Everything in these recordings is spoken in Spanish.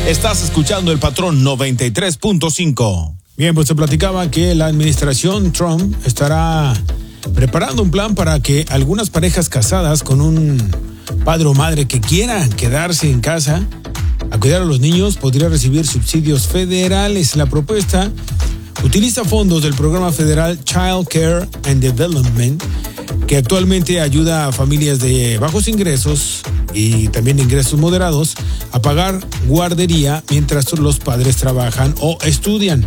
Estás escuchando El Patrón 93.5. Bien, pues se platicaba que la administración Trump estará preparando un plan para que algunas parejas casadas con un padre o madre que quieran quedarse en casa a cuidar a los niños podría recibir subsidios federales. La propuesta utiliza fondos del programa federal Child Care and Development, que actualmente ayuda a familias de bajos ingresos y también de ingresos moderados a pagar guardería mientras los padres trabajan o estudian.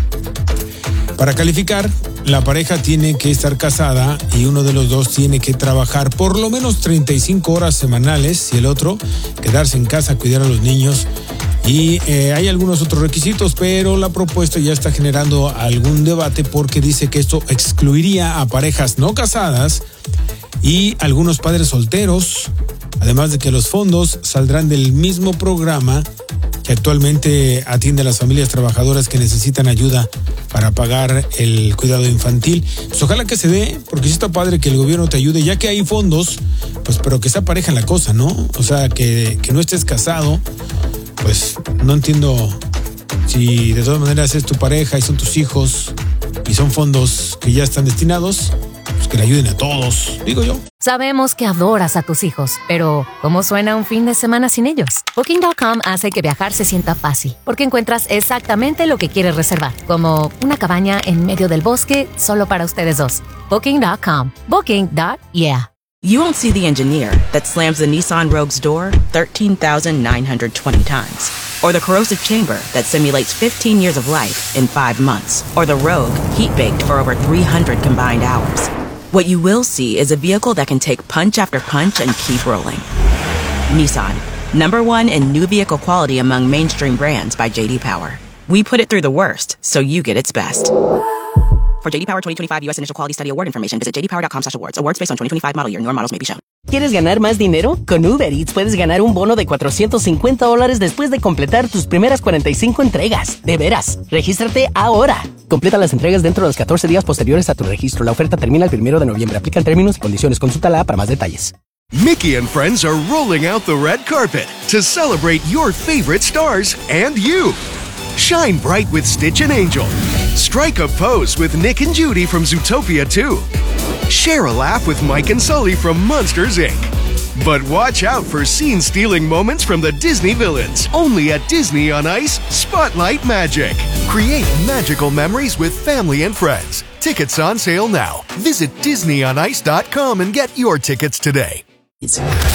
Para calificar, la pareja tiene que estar casada y uno de los dos tiene que trabajar por lo menos 35 horas semanales y el otro quedarse en casa a cuidar a los niños. Y hay algunos otros requisitos, pero la propuesta ya está generando algún debate porque dice que esto excluiría a parejas no casadas y algunos padres solteros, además de que los fondos saldrán del mismo programa que actualmente atiende a las familias trabajadoras que necesitan ayuda para pagar el cuidado infantil. Pues ojalá que se dé, porque sí está padre que el gobierno te ayude, ya que hay fondos, pues pero que sea pareja en la cosa, ¿no? O sea, que no estés casado. Pues no entiendo si de todas maneras es tu pareja y son tus hijos y son fondos que ya están destinados, pues que le ayuden a todos, digo yo. Sabemos que adoras a tus hijos, pero ¿cómo suena un fin de semana sin ellos? Booking.com hace que viajar se sienta fácil, porque encuentras exactamente lo que quieres reservar, como una cabaña en medio del bosque solo para ustedes dos. Booking.com. Booking.yeah. You won't see the engineer that slams the Nissan Rogue's door 13,920 times. Or the corrosive chamber that simulates 15 years of life in 5 months. Or the Rogue heat-baked for over 300 combined hours. What you will see is a vehicle that can take punch after punch and keep rolling. Nissan, #1 in new vehicle quality among mainstream brands by J.D. Power. We put it through the worst, so you get its best. For J.D. Power 2025 U.S. Initial Quality Study Award information, visit jdpower.com/awards. Awards based on 2025 model year. Newer models may be shown. ¿Quieres ganar más dinero? Con Uber Eats puedes ganar un bono de $450 después de completar tus primeras 45 entregas. ¡De veras! ¡Regístrate ahora! Completa las entregas dentro de los 14 días posteriores a tu registro. La oferta termina el 1 de noviembre. Aplican términos y condiciones. Consúltala para más detalles. Mickey and friends are rolling out the red carpet to celebrate your favorite stars and you. Shine bright with Stitch and Angel. Strike a pose with Nick and Judy from Zootopia 2. Share a laugh with Mike and Sully from Monsters, Inc. But watch out for scene-stealing moments from the Disney villains. Only at Disney on Ice, Spotlight Magic. Create magical memories with family and friends. Tickets on sale now. Visit DisneyOnIce.com and get your tickets today.